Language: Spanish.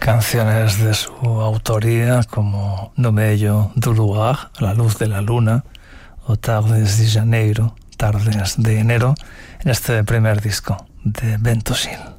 canciones de su autoría como No Medio do Luar, La Luz de la Luna, o Tardes de Janeiro, Tardes de Enero, en este primer disco de Ventosil.